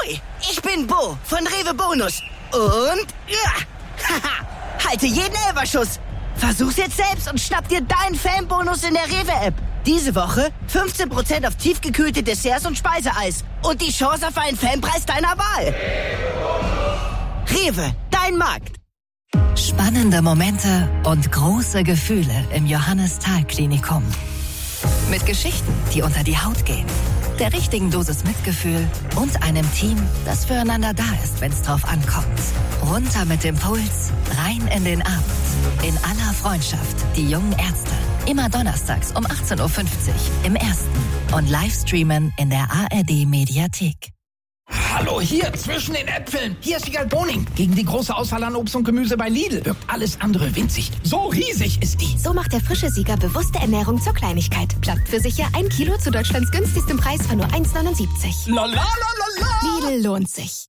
Ahoi, ich bin Bo von Rewe Bonus. Und halte jeden Elferschuss. Versuch's jetzt selbst und schnapp dir deinen Fanbonus in der Rewe-App. Diese Woche 15% auf tiefgekühlte Desserts und Speiseeis. Und die Chance auf einen Fanpreis deiner Wahl. Rewe, dein Markt. Spannende Momente und große Gefühle im Johannes-Thal-Klinikum. Mit Geschichten, die unter die Haut gehen. Der richtigen Dosis Mitgefühl und einem Team, das füreinander da ist, wenn es drauf ankommt. Runter mit dem Puls, rein in den Abend. In aller Freundschaft, die jungen Ärzte. Immer donnerstags um 18.50 Uhr im Ersten und Livestreamen in der ARD-Mediathek. Hallo, hier zwischen den Äpfeln. Hier ist Wiegald Boning. Gegen die große Auswahl an Obst und Gemüse bei Lidl wirkt alles andere winzig. So riesig ist die. So macht der frische Sieger bewusste Ernährung zur Kleinigkeit. Plagt für sicher 1 Kilo zu Deutschlands günstigstem Preis von nur 1,79. La la la la la. Lidl lohnt sich.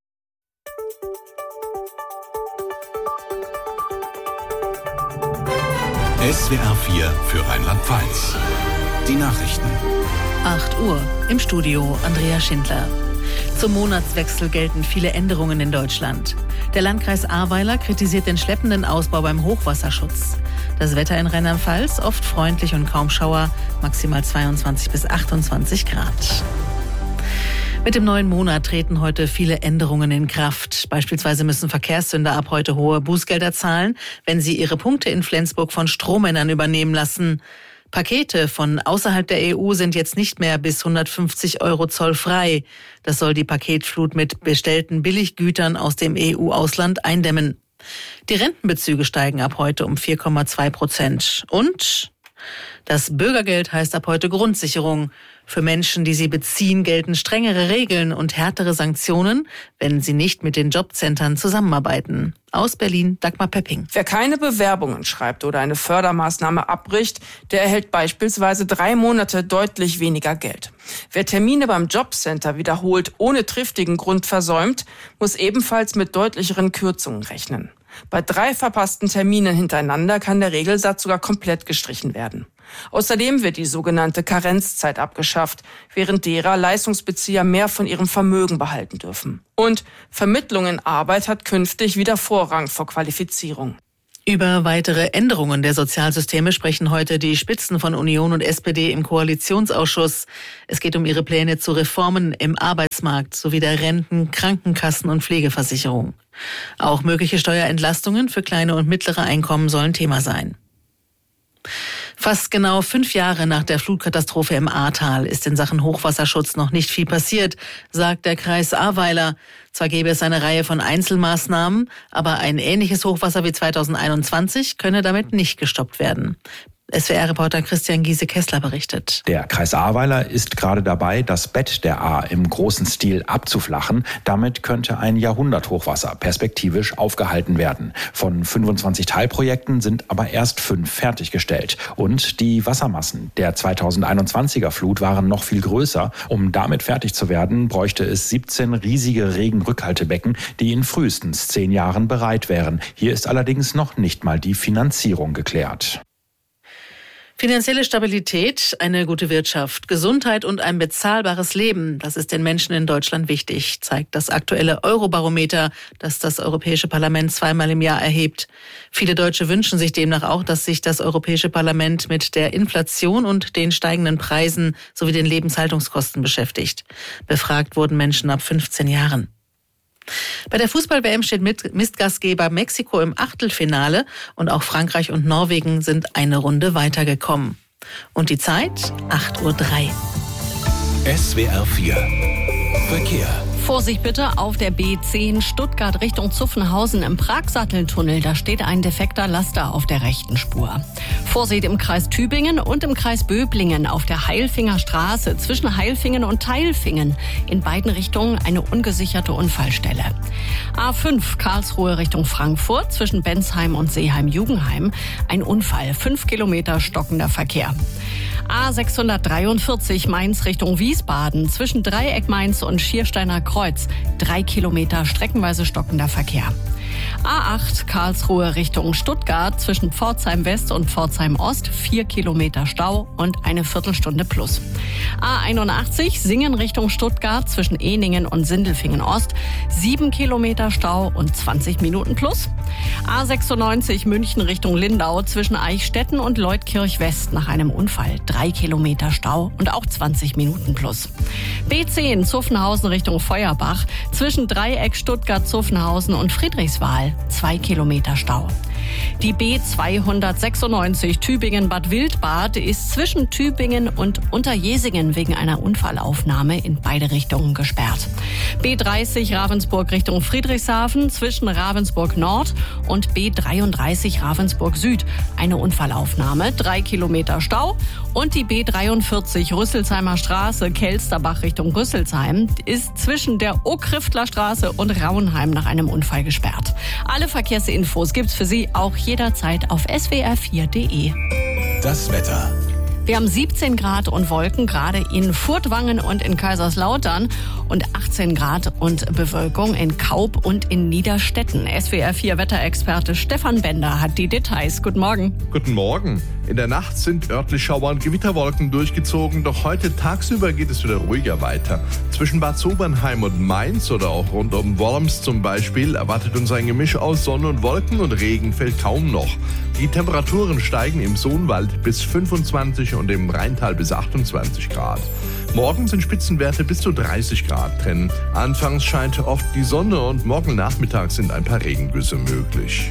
SWR 4 für Rheinland-Pfalz. Die Nachrichten. 8 Uhr. Im Studio Andrea Schindler. Zum Monatswechsel gelten viele Änderungen in Deutschland. Der Landkreis Ahrweiler kritisiert den schleppenden Ausbau beim Hochwasserschutz. Das Wetter in Rheinland-Pfalz oft freundlich und kaum Schauer, maximal 22 bis 28 Grad. Mit dem neuen Monat treten heute viele Änderungen in Kraft. Beispielsweise müssen Verkehrssünder ab heute hohe Bußgelder zahlen, wenn sie ihre Punkte in Flensburg von Strohmännern übernehmen lassen. Pakete von außerhalb der EU sind jetzt nicht mehr bis 150 € zollfrei. Das soll die Paketflut mit bestellten Billiggütern aus dem EU-Ausland eindämmen. Die Rentenbezüge steigen ab heute um 4,2%. Und das Bürgergeld heißt ab heute Grundsicherung. Für Menschen, die sie beziehen, gelten strengere Regeln und härtere Sanktionen, wenn sie nicht mit den Jobcentern zusammenarbeiten. Aus Berlin, Dagmar Pepping. Wer keine Bewerbungen schreibt oder eine Fördermaßnahme abbricht, der erhält beispielsweise 3 Monate deutlich weniger Geld. Wer Termine beim Jobcenter wiederholt ohne triftigen Grund versäumt, muss ebenfalls mit deutlicheren Kürzungen rechnen. Bei 3 verpassten Terminen hintereinander kann der Regelsatz sogar komplett gestrichen werden. Außerdem wird die sogenannte Karenzzeit abgeschafft, während derer Leistungsbezieher mehr von ihrem Vermögen behalten dürfen. Und Vermittlung in Arbeit hat künftig wieder Vorrang vor Qualifizierung. Über weitere Änderungen der Sozialsysteme sprechen heute die Spitzen von Union und SPD im Koalitionsausschuss. Es geht um ihre Pläne zu Reformen im Arbeitsmarkt sowie der Renten-, Krankenkassen- und Pflegeversicherung. Auch mögliche Steuerentlastungen für kleine und mittlere Einkommen sollen Thema sein. Fast genau 5 Jahre nach der Flutkatastrophe im Ahrtal ist in Sachen Hochwasserschutz noch nicht viel passiert, sagt der Kreis Ahrweiler. Zwar gäbe es eine Reihe von Einzelmaßnahmen, aber ein ähnliches Hochwasser wie 2021 könne damit nicht gestoppt werden. SWR-Reporter Christian Giese-Kessler berichtet. Der Kreis Ahrweiler ist gerade dabei, das Bett der Ahr im großen Stil abzuflachen. Damit könnte ein Jahrhunderthochwasser perspektivisch aufgehalten werden. Von 25 Teilprojekten sind aber erst 5 fertiggestellt. Und die Wassermassen der 2021er Flut waren noch viel größer. Um damit fertig zu werden, bräuchte es 17 riesige Regenrückhaltebecken, die in frühestens 10 Jahren bereit wären. Hier ist allerdings noch nicht mal die Finanzierung geklärt. Finanzielle Stabilität, eine gute Wirtschaft, Gesundheit und ein bezahlbares Leben, das ist den Menschen in Deutschland wichtig, zeigt das aktuelle Eurobarometer, das das Europäische Parlament 2-mal im Jahr erhebt. Viele Deutsche wünschen sich demnach auch, dass sich das Europäische Parlament mit der Inflation und den steigenden Preisen sowie den Lebenshaltungskosten beschäftigt. Befragt wurden Menschen ab 15 Jahren. Bei der Fußball-WM steht Mistgastgeber Mexiko im Achtelfinale und auch Frankreich und Norwegen sind eine Runde weitergekommen. Und die Zeit? 8:03 Uhr. SWR 4 Verkehr. Vorsicht bitte auf der B10 Stuttgart Richtung Zuffenhausen im Pragsatteltunnel. Da steht ein defekter Laster auf der rechten Spur. Vorsicht im Kreis Tübingen und im Kreis Böblingen auf der Heilfinger Straße zwischen Heilfingen und Teilfingen. In beiden Richtungen eine ungesicherte Unfallstelle. A5 Karlsruhe Richtung Frankfurt zwischen Bensheim und Seeheim-Jugenheim. Ein Unfall, 5 Kilometer stockender Verkehr. A643 Mainz Richtung Wiesbaden zwischen Dreieck Mainz und Schiersteiner Kreuz. 3 Kilometer streckenweise stockender Verkehr. A8 Karlsruhe Richtung Stuttgart zwischen Pforzheim West und Pforzheim Ost 4 Kilometer Stau und eine Viertelstunde plus. A81 Singen Richtung Stuttgart zwischen Ehningen und Sindelfingen Ost 7 Kilometer Stau und 20 Minuten plus. A96 München Richtung Lindau zwischen Eichstätten und Leutkirch West nach einem Unfall 3 Kilometer Stau und auch 20 Minuten plus. B10 Zuffenhausen Richtung Feuerbach zwischen Dreieck Stuttgart-Zuffenhausen und Friedrichswal 2 Kilometer Stau. Die B296 Tübingen-Bad Wildbad ist zwischen Tübingen und Unterjesingen wegen einer Unfallaufnahme in beide Richtungen gesperrt. B30 Ravensburg Richtung Friedrichshafen zwischen Ravensburg Nord und B33 Ravensburg Süd eine Unfallaufnahme, 3 Kilometer Stau. Und die B43 Rüsselsheimer Straße Kelsterbach Richtung Rüsselsheim ist zwischen der Ockriftler Straße und Rauenheim nach einem Unfall gesperrt. Alle Verkehrsinfos gibt's für Sie auch jederzeit auf swr4.de. Das Wetter. Wir haben 17 Grad und Wolken, gerade in Furtwangen und in Kaiserslautern und 18 Grad und Bewölkung in Kaub und in Niederstetten. SWR4-Wetterexperte Stefan Bender hat die Details. Guten Morgen. Guten Morgen. In der Nacht sind örtlich Schauer und Gewitterwolken durchgezogen, doch heute tagsüber geht es wieder ruhiger weiter. Zwischen Bad Sobernheim und Mainz oder auch rund um Worms zum Beispiel erwartet uns ein Gemisch aus Sonne und Wolken und Regen fällt kaum noch. Die Temperaturen steigen im Sohnwald bis 25 und im Rheintal bis 28 Grad. Morgen sind Spitzenwerte bis zu 30 Grad drin. Anfangs scheint oft die Sonne und morgen Nachmittag sind ein paar Regengüsse möglich.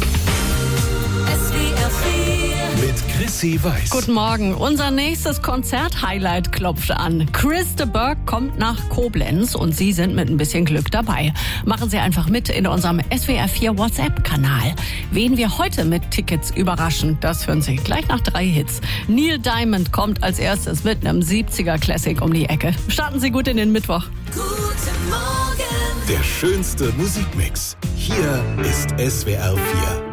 Mit Chrissy Weiß. Guten Morgen. Unser nächstes Konzert-Highlight klopft an. Chris de Burgh kommt nach Koblenz und Sie sind mit ein bisschen Glück dabei. Machen Sie einfach mit in unserem SWR4 WhatsApp-Kanal. Wen wir heute mit Tickets überraschen, das hören Sie gleich nach 3 Hits. Neil Diamond kommt als erstes mit einem 70er-Classic um die Ecke. Starten Sie gut in den Mittwoch. Guten Morgen. Der schönste Musikmix. Hier ist SWR4.